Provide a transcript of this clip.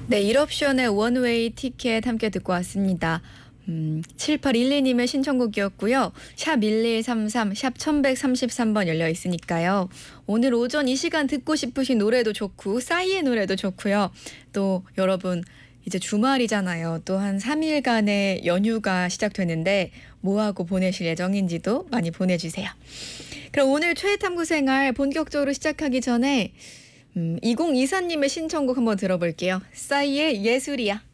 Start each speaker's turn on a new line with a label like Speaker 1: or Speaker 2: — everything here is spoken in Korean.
Speaker 1: 네, 1옵션의 원웨이 티켓 함께 듣고 왔습니다. 7812님의 신청곡이었고요. 샵 1133, 샵 1133번 열려 있으니까요. 오늘 오전 이 시간 듣고 싶으신 노래도 좋고 싸이의 노래도 좋고요. 또 여러분 이제 주말이잖아요. 또 한 3일간의 연휴가 시작되는데 뭐하고 보내실 예정인지도 많이 보내주세요. 그럼 오늘 최애탐구 생활 본격적으로 시작하기 전에 2024님의 신청곡 한번 들어볼게요. 싸이의 예술이야.